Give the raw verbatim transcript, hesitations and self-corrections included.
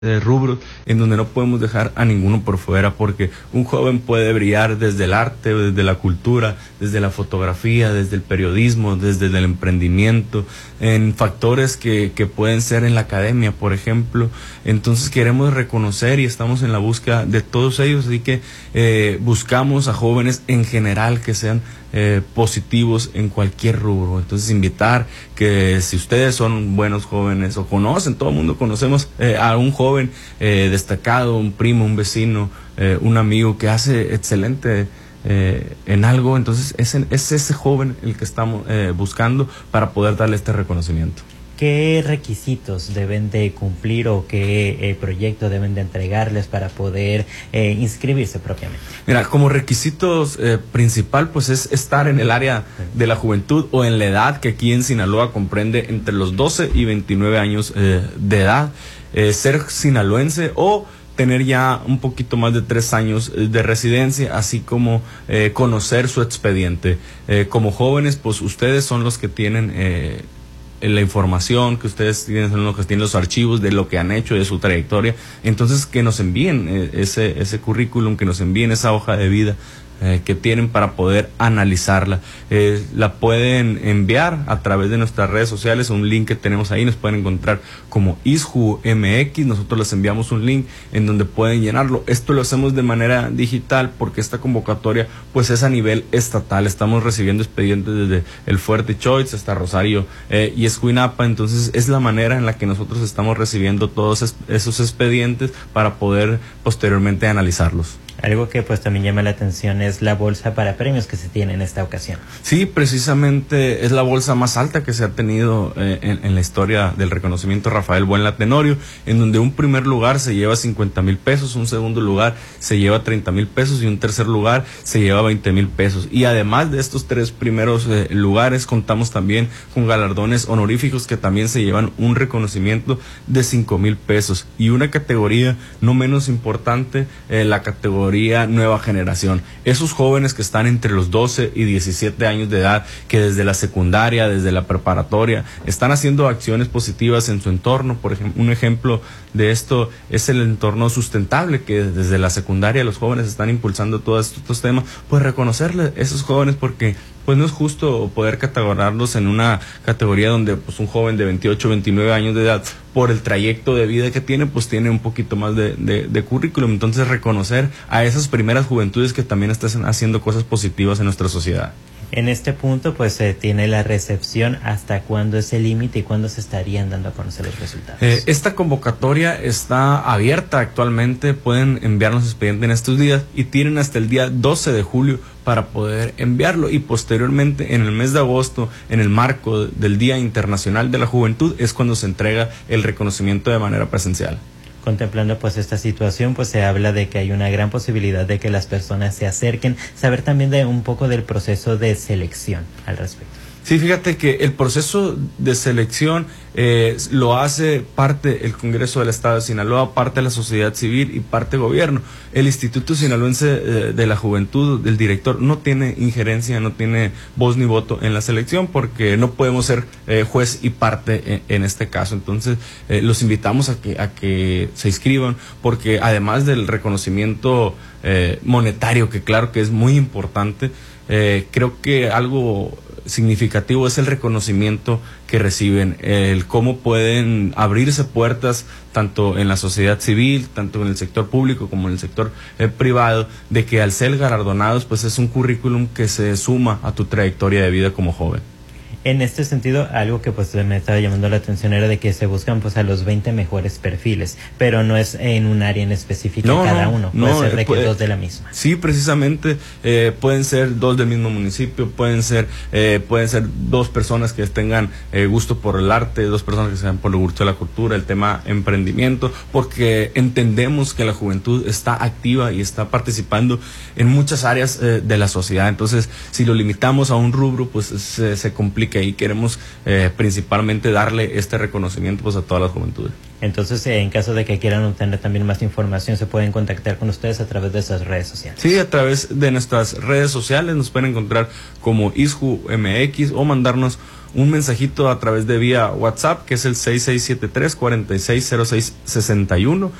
de rubros en donde no podemos dejar a ninguno por fuera, porque un joven puede brillar desde el arte, desde la cultura, desde la fotografía, desde el periodismo, desde el emprendimiento, en factores que, que pueden ser en la academia, por ejemplo. Entonces queremos reconocer y estamos en la búsqueda de todos ellos, así que eh, buscamos a jóvenes en general que sean Eh, positivos en cualquier rubro. Entonces invitar que si ustedes son buenos jóvenes o conocen, todo el mundo conocemos eh, a un joven eh, destacado, un primo, un vecino, eh, un amigo que hace excelente eh, en algo, entonces es, es ese joven el que estamos eh, buscando para poder darle este reconocimiento. ¿Qué requisitos deben de cumplir o qué eh, proyecto deben de entregarles para poder eh, inscribirse propiamente? Mira, como requisitos eh, principal, pues es estar en el área de la juventud o en la edad que aquí en Sinaloa comprende entre los doce y veintinueve años eh, de edad, eh, ser sinaloense o tener ya un poquito más de tres años de residencia, así como eh, conocer su expediente. Eh, como jóvenes, pues ustedes son los que tienen eh, la información, que ustedes tienen, son los que tienen los archivos de lo que han hecho, de su trayectoria. Entonces que nos envíen eh, ese, ese currículum, que nos envíen esa hoja de vida eh, que tienen para poder analizarla. Eh, la pueden enviar a través de nuestras redes sociales, un link que tenemos ahí, nos pueden encontrar como ISJU M X, nosotros les enviamos un link en donde pueden llenarlo. Esto lo hacemos de manera digital porque esta convocatoria pues es a nivel estatal, estamos recibiendo expedientes desde el Fuerte Choix hasta Rosario eh, y Escuinapa, entonces es la manera en la que nosotros estamos recibiendo todos es, esos expedientes para poder posteriormente analizarlos. Algo que pues también llama la atención es la bolsa para premios que se tiene en esta ocasión. Sí, precisamente es la bolsa más alta que se ha tenido eh, en, en la historia del reconocimiento Rafael Buenla Tenorio, en donde un primer lugar se lleva cincuenta mil pesos, un segundo lugar se lleva treinta mil pesos y un tercer lugar se lleva veinte mil pesos. Y además de estos tres primeros eh, lugares, contamos también con galardones honoríficos que también se llevan un reconocimiento de cinco mil pesos. Y una categoría no menos importante, eh, la categoría Nueva Generación. Esos jóvenes que están entre los doce y diecisiete años de edad, que desde la secundaria, desde la preparatoria, están haciendo acciones positivas en su entorno. Por ejemplo, un ejemplo de esto es el entorno sustentable, que desde la secundaria los jóvenes están impulsando todos estos temas. Pues reconocerle a esos jóvenes, porque pues no es justo poder categorizarlos en una categoría donde pues un joven de veintiocho, veintinueve años de edad, por el trayecto de vida que tiene, pues tiene un poquito más de, de, de currículum. Entonces reconocer a esas primeras juventudes que también están haciendo cosas positivas en nuestra sociedad. En este punto pues se eh, tiene la recepción. ¿Hasta cuándo es el límite y cuándo se estarían dando a conocer los resultados? Eh, esta convocatoria está abierta actualmente, pueden enviarnos expediente en estos días y tienen hasta el día doce de julio para poder enviarlo, y posteriormente en el mes de agosto, en el marco del Día Internacional de la Juventud, es cuando se entrega el reconocimiento de manera presencial. Contemplando pues esta situación, pues se habla de que hay una gran posibilidad de que las personas se acerquen. Saber también de un poco del proceso de selección al respecto. Sí, fíjate que el proceso de selección eh, lo hace parte el Congreso del Estado de Sinaloa, parte de la sociedad civil y parte gobierno. El Instituto Sinaloense eh, de la Juventud, del director, no tiene injerencia, no tiene voz ni voto en la selección, porque no podemos ser eh, juez y parte en, en este caso. Entonces eh, los invitamos a que, a que se inscriban, porque además del reconocimiento eh, monetario, que claro que es muy importante, eh, creo que algo significativo es el reconocimiento que reciben, el cómo pueden abrirse puertas tanto en la sociedad civil, tanto en el sector público como en el sector eh, privado, de que al ser galardonados pues es un currículum que se suma a tu trayectoria de vida como joven. En este sentido, algo que pues me estaba llamando la atención era de que se buscan pues a los veinte mejores perfiles, pero no es en un área en específica no, cada no, uno, puede no, ser de puede, que dos de la misma. Sí, precisamente, eh, pueden ser dos del mismo municipio, pueden ser eh, pueden ser dos personas que tengan eh, gusto por el arte, dos personas que sean por el gusto de la cultura, el tema emprendimiento, porque entendemos que la juventud está activa y está participando en muchas áreas eh, de la sociedad. Entonces, si lo limitamos a un rubro, pues se, se complica, y queremos eh, principalmente darle este reconocimiento pues a todas las juventudes. Entonces, eh, en caso de que quieran obtener también más información, se pueden contactar con ustedes a través de esas redes sociales. Sí, a través de nuestras redes sociales nos pueden encontrar como ISJU M X o mandarnos un mensajito a través de vía WhatsApp, que es el seis seis siete tres, cuatro seis cero seis seis uno.